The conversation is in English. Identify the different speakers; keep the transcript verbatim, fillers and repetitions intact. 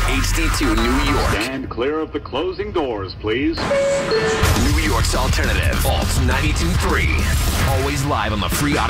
Speaker 1: H D two New York.
Speaker 2: Stand clear of the closing doors, please.
Speaker 1: New York's alternative. Alt ninety-two point three. Always live on the free Odyssey.